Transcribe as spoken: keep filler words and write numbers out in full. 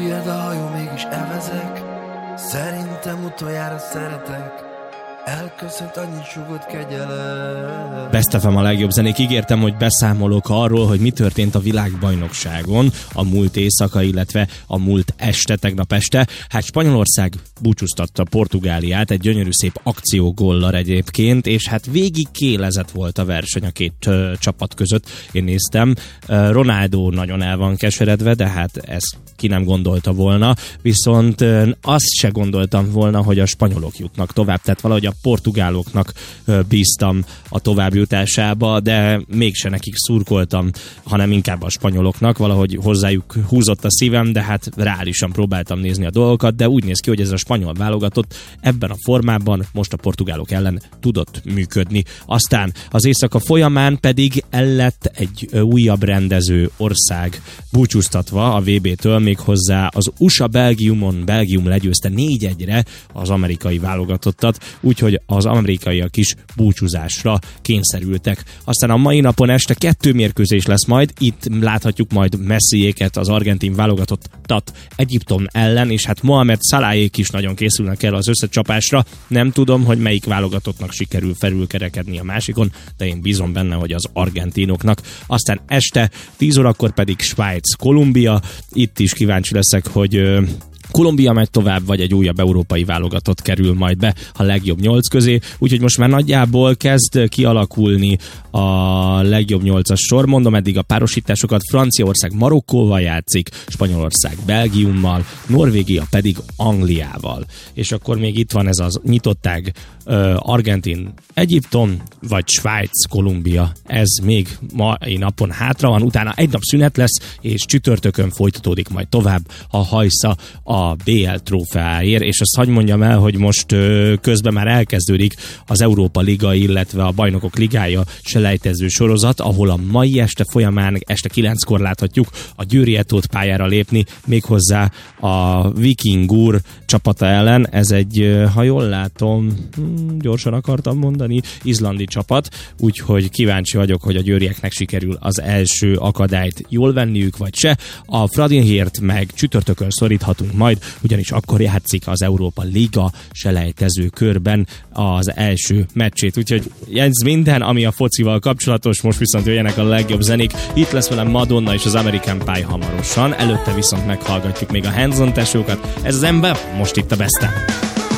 hülye, de ha jó, mégis evezek. Szerintem utoljára szeretek. Elköszönt, annyit sugott kegyelem. Best ef em a legjobb zenék. Ígértem, hogy beszámolok arról, hogy mi történt a világbajnokságon a múlt éjszaka, illetve a múlt este, tegnap este. Hát Spanyolország búcsúztatta Portugáliát egy gyönyörű szép akciógollal egyébként, és hát végig kélezett volt a verseny a két uh, csapat között. Én néztem. Uh, Ronaldo nagyon el van keseredve, de hát ezt ki nem gondolta volna, viszont uh, azt se gondoltam volna, hogy a spanyolok jutnak tovább, tehát valahogy a portugáloknak bíztam a továbbjutásába, de mégse nekik szurkoltam, hanem inkább a spanyoloknak, valahogy hozzájuk húzott a szívem, de hát reálisan próbáltam nézni a dolgokat, de úgy néz ki, hogy ez a spanyol válogatott ebben a formában most a portugálok ellen tudott működni. Aztán az éjszaka folyamán pedig el lett egy újabb rendező ország búcsúztatva a vé bé-től, méghozzá az u es á Belgiumon. Belgium legyőzte négy egyre az amerikai válogatottat, úgyhogy az amerikaiak is búcsúzásra kényszerültek. Aztán a mai napon este kettő mérkőzés lesz majd, itt láthatjuk majd Messiéket, az argentin válogatottat Egyiptom ellen, és hát Mohamed Salahék is nagyon készülnek el az összecsapásra. Nem tudom, hogy melyik válogatottnak sikerül felülkerekedni a másikon, de én bízom benne, hogy az argentinoknak. Aztán este tíz órakor pedig Svájc, Kolumbia. Itt is kíváncsi leszek, hogy Kolumbia megy tovább, vagy egy újabb európai válogatott kerül majd be a legjobb nyolc közé, úgyhogy most már nagyjából kezd kialakulni a legjobb nyolcas sor. Mondom eddig a párosításokat: Franciaország Marokkóval játszik, Spanyolország Belgiummal, Norvégia pedig Angliával. És akkor még itt van ez az nyitottág, uh, Argentin, Egyiptom, vagy Svájc, Kolumbia. Ez még mai napon hátra van, utána egy nap szünet lesz, és csütörtökön folytatódik majd tovább a hajsza a bé el trófeáért, és azt hadd mondjam el, hogy most ö, közben már elkezdődik az Európa Liga, illetve a Bajnokok Ligája selejtező sorozat, ahol a mai este folyamán este kilenckor láthatjuk a Győri Etót pályára lépni, méghozzá a Viking Úr csapata ellen. Ez egy, ha jól látom, hm, gyorsan akartam mondani, izlandi csapat, úgyhogy kíváncsi vagyok, hogy a győrieknek sikerül az első akadályt jól venniük, vagy se. A Fradinhért meg csütörtökön szoríthatunk majd, ugyanis akkor játszik az Európa Liga selejtező körben az első meccsét. Úgyhogy ez minden, ami a focival kapcsolatos. Most viszont jöjjenek a legjobb zenék. Itt lesz velem Madonna és az American Pie hamarosan. Előtte viszont meghallgatjuk még a Hanson tesókat. Ez az ember most itt a Besten.